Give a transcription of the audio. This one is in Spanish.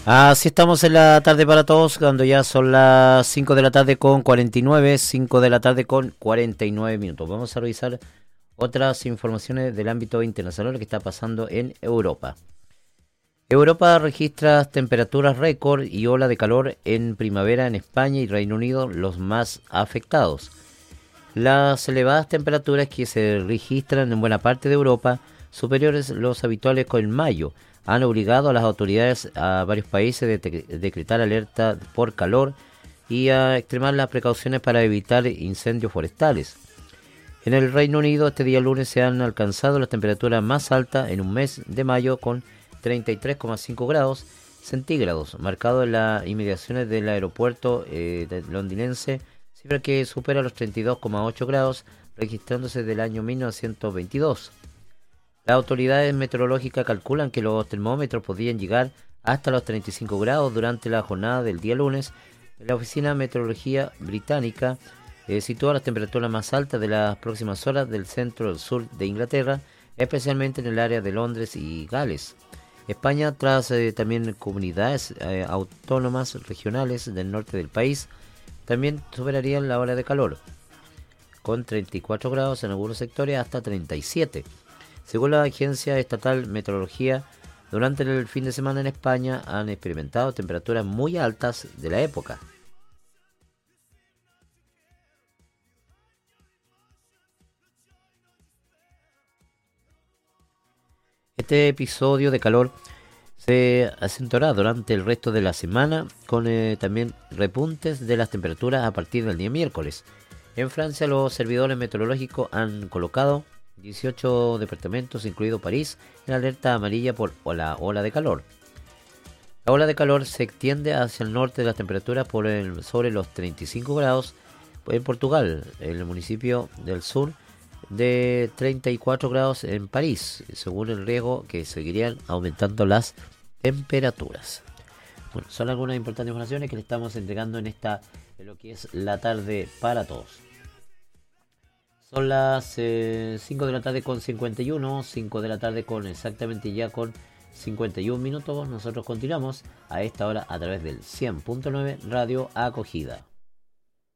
Así estamos en la tarde para todos, cuando ya son las 5 de la tarde con 49, 5 de la tarde con 49 minutos. Vamos a revisar otras informaciones del ámbito internacional que está pasando en Europa. Europa registra temperaturas récord y ola de calor en primavera en España y Reino Unido, los más afectados. Las elevadas temperaturas que se registran en buena parte de Europa, superiores a los habituales con el mayo, han obligado a las autoridades a varios países a decretar alerta por calor y a extremar las precauciones para evitar incendios forestales. En el Reino Unido, este día lunes se han alcanzado las temperaturas más altas en un mes de mayo con 33,5 grados centígrados, marcado en las inmediaciones del aeropuerto londinense, cifra que supera los 32,8 grados, registrándose desde el año 1922. Las autoridades meteorológicas calculan que los termómetros podrían llegar hasta los 35 grados durante la jornada del día lunes. La Oficina de Meteorología Británica sitúa las temperaturas más altas de las próximas horas del centro del sur de Inglaterra, especialmente en el área de Londres y Gales. España, tras también comunidades autónomas regionales del norte del país, también superarían la ola de calor, con 34 grados en algunos sectores hasta 37. Según la Agencia Estatal de Meteorología, durante el fin de semana en España han experimentado temperaturas muy altas de la época. Este episodio de calor se acentuará durante el resto de la semana, con también repuntes de las temperaturas a partir del día miércoles. En Francia, los servidores meteorológicos han colocado 18 departamentos, incluido París, en alerta amarilla por la ola de calor. La ola de calor se extiende hacia el norte de las temperaturas sobre los 35 grados en Portugal, en el municipio del sur, de 34 grados en París, según el riesgo que seguirían aumentando las temperaturas. Bueno, son algunas importantes informaciones que le estamos entregando en lo que es la tarde para todos. Son las 5 de la tarde con 51, 5 de la tarde con exactamente ya con 51 minutos. Nosotros continuamos a esta hora a través del 100.9 Radio Acogida.